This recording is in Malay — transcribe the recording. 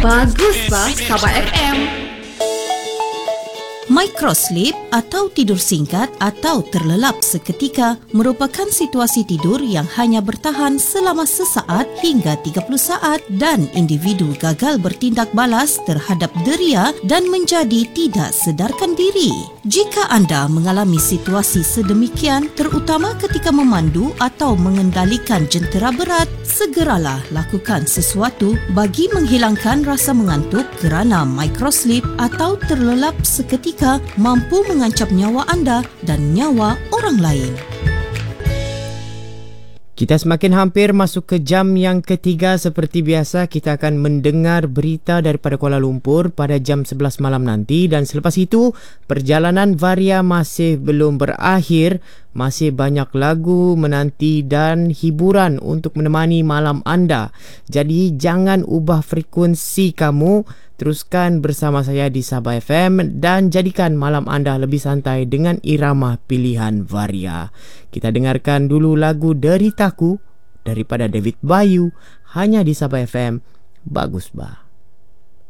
Bagus bah Sabah FM. Microsleep atau tidur singkat atau terlelap seketika merupakan situasi tidur yang hanya bertahan selama sesaat hingga 30 saat dan individu gagal bertindak balas terhadap deria dan menjadi tidak sedarkan diri. Jika anda mengalami situasi sedemikian, terutama ketika memandu atau mengendalikan jentera berat, segeralah lakukan sesuatu bagi menghilangkan rasa mengantuk kerana microsleep atau terlelap seketika mampu mengancam nyawa anda dan nyawa orang lain. Kita semakin hampir masuk ke jam yang ketiga. Seperti biasa, kita akan mendengar berita daripada Kuala Lumpur pada jam 11 malam nanti. Dan selepas itu, perjalanan Varia masih belum berakhir. Masih banyak lagu menanti dan hiburan untuk menemani malam anda. Jadi, jangan ubah frekuensi kamu. Teruskan bersama saya di Sabah FM dan jadikan malam anda lebih santai dengan irama pilihan Varia. Kita dengarkan dulu lagu Deritaku daripada David Bayu hanya di Sabah FM. Bagus bah.